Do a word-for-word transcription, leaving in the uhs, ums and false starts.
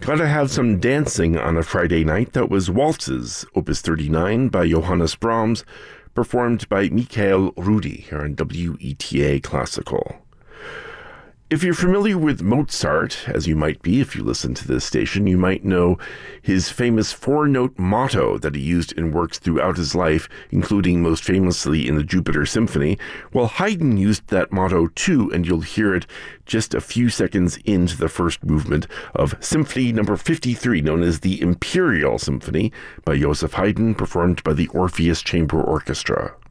Gotta have some dancing on a Friday night. That was Waltzes, Opus thirty-nine by Johannes Brahms, performed by Michael Rudi here on W E T A Classical. If you're familiar with Mozart, as you might be if you listen to this station, you might know his famous four-note motto that he used in works throughout his life, including most famously in the Jupiter Symphony. Well, Haydn used that motto too, and you'll hear it just a few seconds into the first movement of Symphony number fifty-three, known as the Imperial Symphony by Joseph Haydn, performed by the Orpheus Chamber Orchestra.